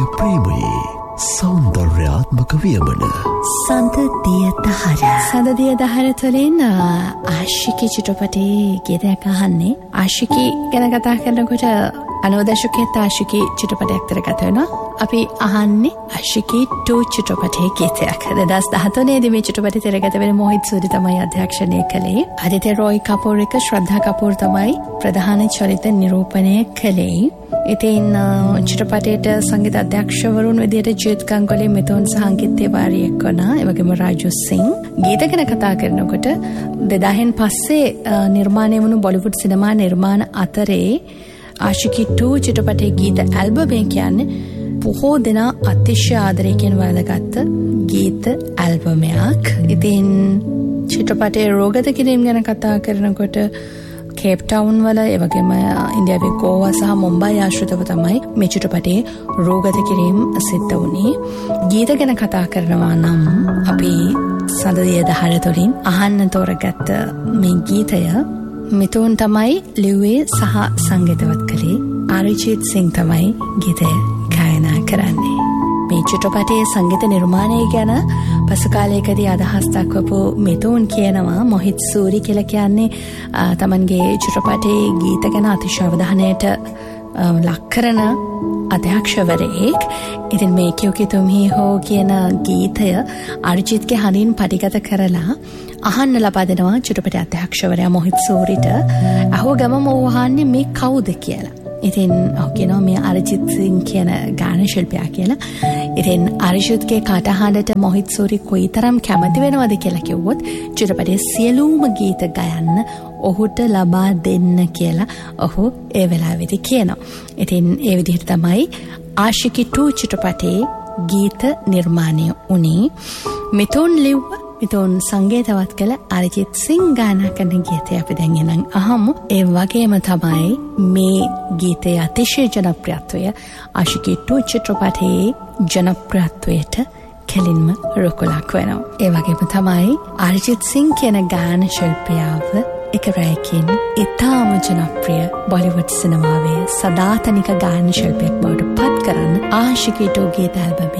ප්‍රේමයේ සෞන්දර්යාත්මක වියමන සඳදිය දහර තුළින් ආශිකී චිත්‍රපටයේ ගීතයක් අහන්නේ. ආශිකී ගැන කතා කරනකොට 90 දශකයේ ආශිකී චිත්‍රපටයක් තිරගත වෙනවා. අපි අහන්නේ ආශිකී 2 චිත්‍රපටයේ ගීතයක්. 2013 දී මේ චිත්‍රපටය තිරගත වෙන මොහිත් සූරි තමයි අධ්‍යක්ෂණය කළේ. ආදිත්‍ය රොයි කපූර් එක ශ්‍රද්ධා කපූර් තමයි ප්‍රධාන චරිත නිරූපණය කළේ. ඉතින් චිත්‍රපටයට සංගීත අධ්‍යක්ෂවරුන් විදිහට ජීත් ගංගොලි, මිතුන් සහ අංකිත් තිවාරි එක්වනා, ඒ වගේම රාජු සිං. ගීත ගැන කතා කරනකොට 2000න් පස්සේ නිර්මාණය වුණු බොලිවුඩ් සිනමා නිර්මාණ අතරේ ආශිකී 2 චිත්‍රපටයේ ගීත ඇල්බම් එක කියන්නේ බොහෝ දෙනා අතිශය ආදරයෙන් වළඳගත් ගීත ඇල්බමයක්. ඉතින් චිත්‍රපටයේ රෝගත කිරීම ගැන කතා කරනකොට කේප් ටවුන් වල, ඒ වගේම ඉන්දියාවේ ගෝවා සහ මුම්බයි ආශ්‍රිතව තමයි මේ චිත්‍රපටයේ රෝගත කිරීම සිද්ධ වුණේ. ගීත ගැන කතා කරනවා නම් අපි සඳදිය දහර තුළින් අහන්න තෝරගත්ත මේ ගීතය මිතුන් තමයි ලිව්වේ සහ සංගීතවත් කළේ. අරිජිත් සිං තමයි ගීතය ගායනා කරන්නේ. මේ චිත්‍රපටයේ සංගීත නිර්මාණය ගැන පසු කාලයකදී අදහස් දක්වපු මිතුන් කියනවා මොහිත් සූරි කියලා කියන්නේ තමන්ගේ චිත්‍රපටයේ ගීත ගැන අතිශය අවධානයට ලක් කරන අධ්‍යක්ෂවරයෙක්. ඉතින් මේ කියෝකි තුම්හි හෝ කියන ගීතය අරිජිත්ගේ හඬින් පටිගත කරලා අහන්න ලබා දෙනවා චිත්‍රපට අධ්‍යක්ෂවරයා මොහිත් සූරිට. අහුව ගමම ඌ අහන්නේ මේ කවුද කියලා. ඉතින් කියනවා මේ අරිජිත් සිං කියන ගාන ශිල්පියා කියලා. ඉතින් අරිජිත්ගේ කටහඬට මොහිත් සූරි කොයිතරම් කැමති වෙනවද කියලා කිව්වොත් චිත්‍රපටයේ සියලුම ගීත ගයන්න ඔහුට ලබා දෙන්න කියලා ඔහු ඒ වෙලාවේදී කියනවා. ඉතින් ඒ විදිහට තමයි ආශිකී 2 චිත්‍රපටයේ ගීත නිර්මාණය වුණේ. මිතුන් ලිව්වා, මිතුන් සංගීතවත් කළ අරිජිත් සිං ගායනා කරන ගීතය අපි දැන් එනම් අහමු. ඒ වගේම තමයි මේ ගීතයේ අතිශය ජනප්‍රියත්වය ආශිකී 2 චිත්‍රපටයේ ජනප්‍රියත්වයට කෙලින්ම රුකුලක් වෙනවා. ඒ වගේම තමයි අරිජිත් සිං කියන ගාන ශිල්පියාව එක රැයකින් ඉතාම ජනප්‍රිය බොලිවුඩ් සිනමාවේ සදාතනික ගාන ශිල්පියෙක් බවට පත් කරන්න ආශිකී 2 ගීත ඇල්බමේ